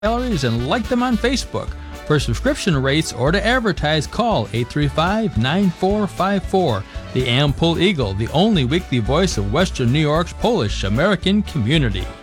galleries and like them on Facebook. For subscription rates or to advertise, call 835-9454. The Am Pol Eagle, the only weekly voice of Western New York's Polish American community.